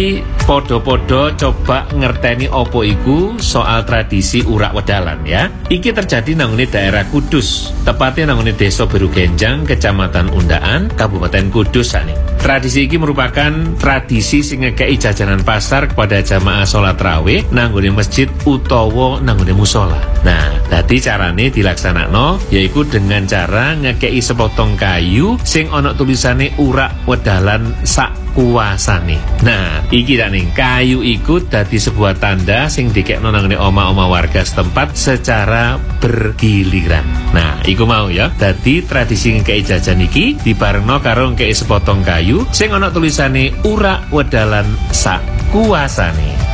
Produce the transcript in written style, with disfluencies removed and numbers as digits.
Iki podo-podo coba ngerteni opo iku soal tradisi urak wedalan ya. Iki terjadi nanggone daerah Kudus, tepatnya nanggone Desa Berugenjang, Kecamatan Undaan, Kabupaten Kudus nih. Tradisi iki merupakan tradisi sing ngekei jajanan pasar kepada jamaah sholat rawih nanggone masjid utawa nanggone musola. Nah, dadi carane dilaksanakno yaiku dengan cara ngekei sepotong kayu sing ana tulisane urak wedalan sak kuasane. Nah, iki dak ning kayu iku dadi sebuah tanda sing dikekno nang omah-omah warga setempat secara bergiliran. Nah, iku mau ya. Dadi tradisi ngekei jajan iki dibarengno karo ngekei sepotong kayu sing ana tulisane urak wedalan sak kuasane.